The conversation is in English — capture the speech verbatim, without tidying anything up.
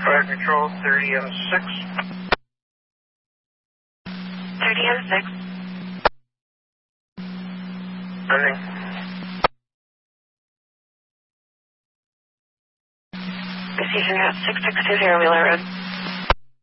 Fire control, thirty M six. thirty M six. Running. Receiving at six six two zero Wheeler Road.